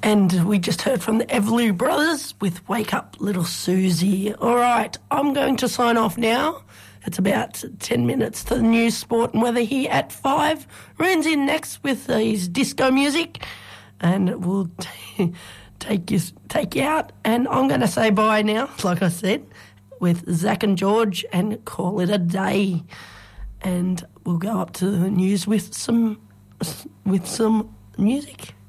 And we just heard from the Everleigh Brothers with Wake Up Little Susie. All right, I'm going to sign off now. It's about 10 minutes to the news, sport and weather here at 5. Roon's in next with his disco music and we'll take you out. And I'm going to say bye now, like I said, with Zach and George and call it a day. And we'll go up to the news with some music.